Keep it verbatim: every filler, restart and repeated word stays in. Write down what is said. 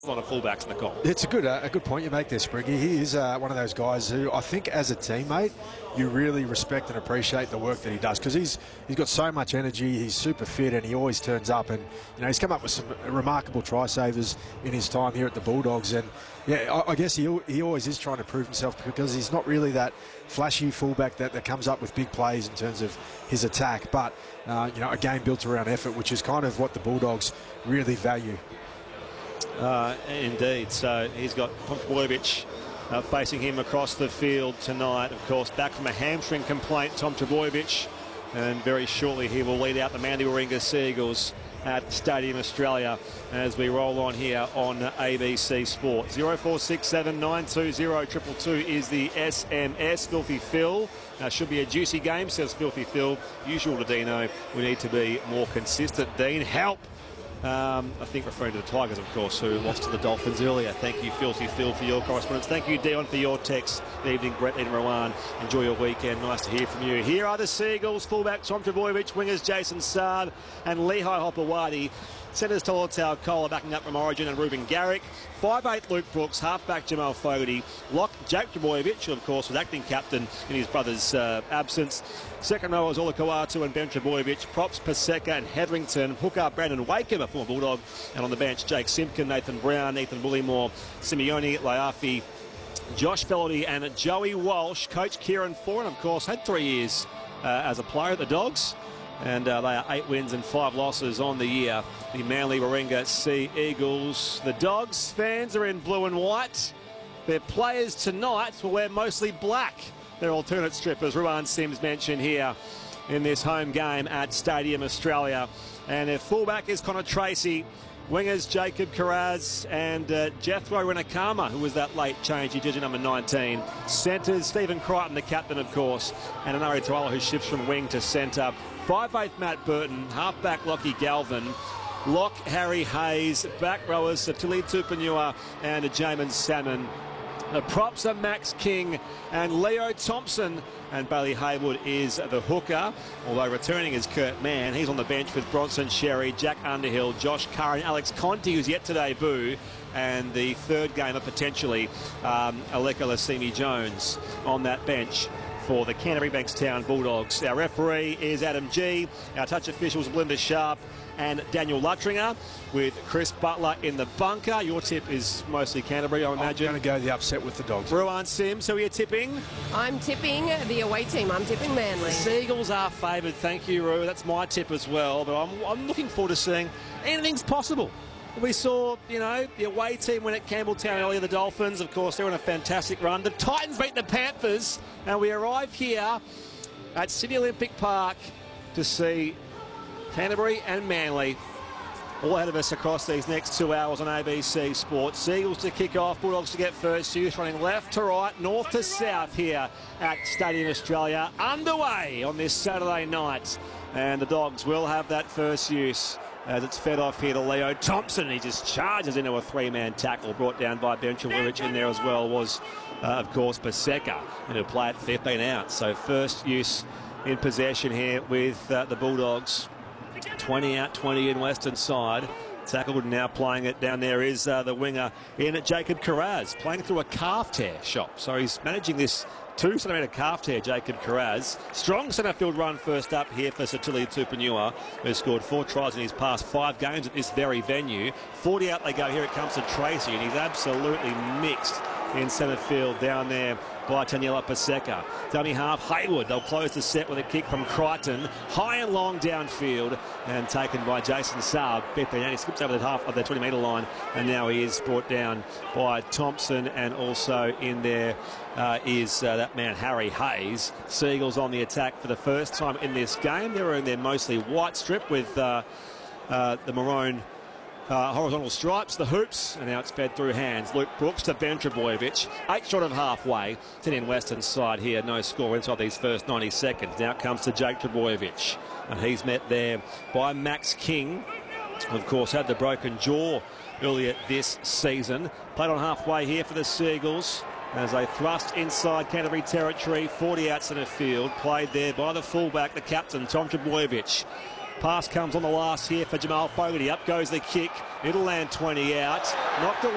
A lot of fullbacks in the comp. It's a good uh, a good point you make there, Spriggy. He is uh, one of those guys who I think as a teammate you really respect and appreciate the work that he does, because he's he's got so much energy, he's super fit, and he always turns up. And you know, he's come up with some remarkable try savers in his time here at the Bulldogs. And yeah, I, I guess he he always is trying to prove himself, because he's not really that flashy fullback that, that comes up with big plays in terms of his attack, but uh, you know, a game built around effort, which is kind of what the Bulldogs really value. Uh, indeed. So he's got Tom Trbojevic uh, facing him across the field tonight. Of course, back from a hamstring complaint, Tom Trbojevic, and very shortly he will lead out the Manly Warringah Seagulls at Stadium Australia as we roll on here on A B C Sport. zero four six seven nine two zero two two two is the S M S. Filthy Phil. Uh, should be a juicy game, says Filthy Phil. Usual to Dino. We need to be more consistent. Dean, help. Um, I think referring to the Tigers, of course, who lost to the Dolphins earlier. Thank you, Filthy Phil, for your correspondence. Thank you, Dion, for your text. Good evening, Brett and Rowan. Enjoy your weekend. Nice to hear from you. Here are the Seagulls. Fullback Tom Trbojevic, wingers Jason Saad and Lehigh Hopewadi. Centres Tolotau Kohler backing up from Origin and Ruben Garrick. five eight Luke Brooks, halfback Jamal Fogarty. Lock Jake Trbojevic, who of course was acting captain in his brother's uh, absence. Second row was Ola Kawatu and Ben Trbojevic. Props Paseka and Hetherington. Hooker Brandon Wakem, a former Bulldog. And on the bench, Jake Simpkin, Nathan Brown, Ethan Bullymore, Simeone, Laiafi, Josh Felody and Joey Walsh. Coach Kieran Foran, of course, had three years uh, as a player at the Dogs. And uh, they are eight wins and five losses on the year. The Manly Warringah Sea Eagles. The Dogs fans are in blue and white. Their players tonight will wear mostly black. Their alternate strippers, Ruan Sims mentioned here in this home game at Stadium Australia. And their fullback is Connor Tracy. Wingers Jacob Carraz and uh, Jethro Renakama, who was that late change, he did number nineteen. Centres, Stephen Crichton, the captain, of course, and Anari Tuala, who shifts from wing to centre. five eight Matt Burton, halfback Lockie Galvin, lock Harry Hayes, back rowers Satili Tupanua and Jamin Salmon. The props are Max King and Leo Thompson, and Bailey Haywood is the hooker, although returning is Kurt Mann. He's on the bench with Bronson Sherry, Jack Underhill, Josh Curran, Alex Conti, who's yet to debut, and the third gamer potentially, um, Aleka Lasimi Jones on that bench for the Canterbury Bankstown Bulldogs. Our referee is Adam G. Our touch officials Belinda Sharp and Daniel Luttringer, with Chris Butler in the bunker. Your tip is mostly Canterbury, I imagine. I'm going to go the upset with the Dogs. Ruan Sims, who are you tipping? I'm tipping the away team. I'm tipping Manly. The Seagulls are favoured. Thank you, Ru. That's my tip as well. But I'm, I'm looking forward to seeing anything's possible. We saw, you know, the away team win at Campbelltown earlier, the Dolphins. Of course, they're on a fantastic run. The Titans beat the Panthers. And we arrive here at Sydney Olympic Park to see Canterbury and Manly all ahead of us across these next two hours on A B C Sports. Seagulls to kick off, Bulldogs to get first use, running left to right, north to south here at Stadium Australia. Underway on this Saturday night. And the Dogs will have that first use as it's fed off here to Leo Thompson. He just charges into a three-man tackle brought down by Ben Trbojevic. In there as well was, uh, of course, Paseka, and he'll play at fifteen out. So first use in possession here with uh, the Bulldogs. twenty out, twenty in Western side. Tackled, now playing it down there is uh, the winger in Jacob Carraz, playing through a calf tear shop. So he's managing this two centimetre calf tear, Jacob Carraz. Strong centre field run first up here for Satili Tupanua, who scored four tries in his past five games at this very venue. forty out they go. Here it comes to Tracy, and he's absolutely mixed in centre field down there by Taniela Paseka. Dummy half Haywood. They'll close the set with a kick from Crichton. High and long downfield and taken by Jason Saab. He skips over the half of the twenty metre line, and now he is brought down by Thompson, and also in there uh, is uh, that man Harry Hayes. Seagulls on the attack for the first time in this game. They're in their mostly white strip with uh, uh, the maroon Uh, horizontal stripes, the hoops, and now it's fed through hands. Luke Brooks to Ben Trbojevic. Eight short of halfway. ten in Western side here. No score inside these first ninety seconds. Now it comes to Jake Trbojevic. And he's met there by Max King. Of course, had the broken jaw earlier this season. Played on halfway here for the Seagulls as they thrust inside Canterbury territory. forty out centre field. Played there by the fullback, the captain, Tom Trbojevic. Pass comes on the last here for Jamal Fogarty. Up goes the kick. It'll land twenty out. Knocked